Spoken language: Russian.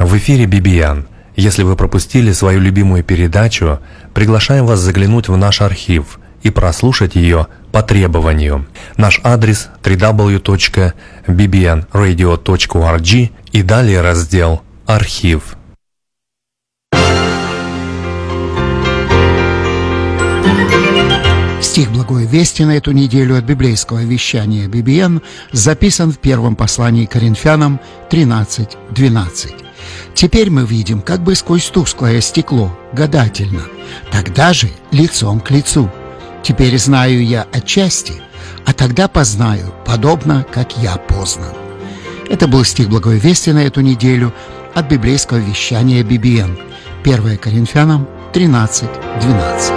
В эфире BBN. Если вы пропустили свою любимую передачу, приглашаем вас заглянуть в наш архив и прослушать ее по требованию. Наш адрес www.bbnradio.org и далее раздел «Архив». Стих Благой Вести на эту неделю от библейского вещания BBN записан в первом послании к Коринфянам 13:12. «Теперь мы видим как бы сквозь тусклое стекло, гадательно, тогда же лицом к лицу. Теперь знаю я отчасти, а тогда познаю, подобно, как я познан». Это был стих Благой Вести на эту неделю от библейского вещания BBN. 1 Коринфянам 13:12.